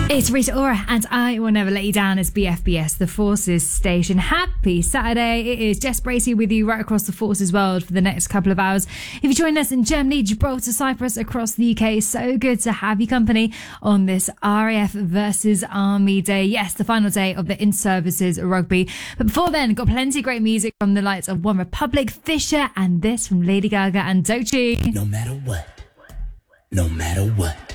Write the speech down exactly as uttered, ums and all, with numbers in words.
It's Rita Ora, and I will never let you down as B F B S, the Forces station. Happy Saturday. It is Jess Bracey with you right across the Forces world for the next couple of hours. If you join us in Germany, Gibraltar, Cyprus, across the U K, so good to have you company on this R A F versus Army Day. Yes, the final day of the in-services rugby. But before then, got plenty of great music from the likes of One Republic, Fisher, and this from Lady Gaga and Doechii. No matter what, no matter what.